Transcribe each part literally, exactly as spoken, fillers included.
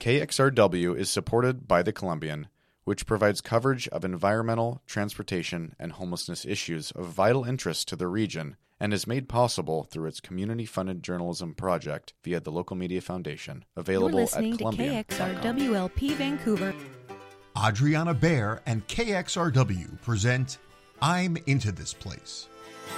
K X R W is supported by the Columbian, which provides coverage of environmental, transportation, and homelessness issues of vital interest to the region and is made possible through its community-funded journalism project via the Local Media Foundation, available You're listening at Columbian. to K X R W L P Vancouver. Adriana Baer and K X R W present I'm Into This Place.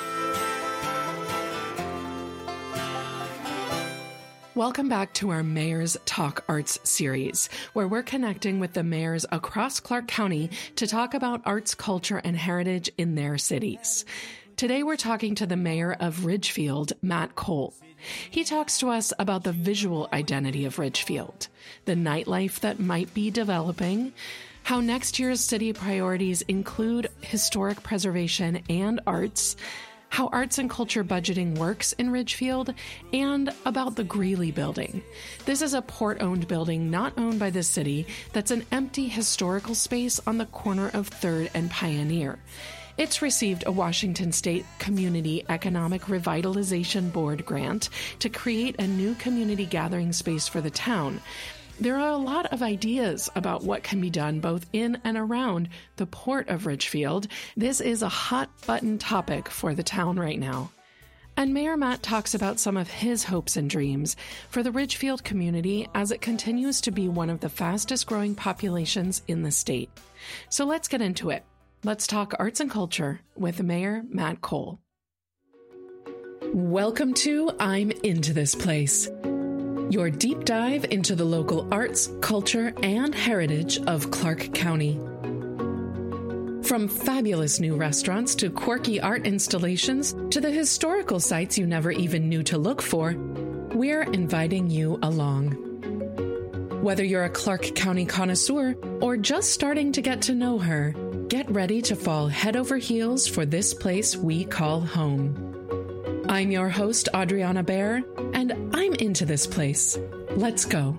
Welcome back to our Mayor's Talk Arts series, where we're connecting with the mayors across Clark County to talk about arts, culture, and heritage in their cities. Today we're talking to the mayor of Ridgefield, Matt Cole. He talks to us about the visual identity of Ridgefield, the nightlife that might be developing, how next year's city priorities include historic preservation and arts, how arts and culture budgeting works in Ridgefield, and about the Greeley Building. This is a port-owned building not owned by the city that's an empty historical space on the corner of third and Pioneer. It's received a Washington State Community Economic Revitalization Board grant to create a new community gathering space for the town. There are a lot of ideas about what can be done both in and around the port of Ridgefield. This is a hot-button topic for the town right now. And Mayor Matt talks about some of his hopes and dreams for the Ridgefield community as it continues to be one of the fastest-growing populations in the state. So let's get into it. Let's talk arts and culture with Mayor Matt Cole. Welcome to I'm Into This Place, your deep dive into the local arts, culture, and heritage of Clark County. From fabulous new restaurants to quirky art installations to the historical sites you never even knew to look for, we're inviting you along. Whether you're a Clark County connoisseur or just starting to get to know her, get ready to fall head over heels for this place we call home. I'm your host, Adriana Baer, and I'm into this place. Let's go.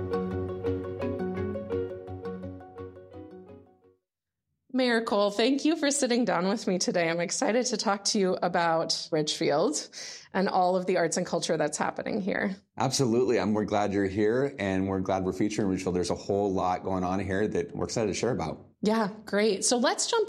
Mayor Cole, thank you for sitting down with me today. I'm excited to talk to you about Ridgefield and all of the arts and culture that's happening here. Absolutely. I'm, we're glad you're here, and we're glad we're featuring Ridgefield. There's a whole lot going on here that we're excited to share about. Yeah, great. So let's jump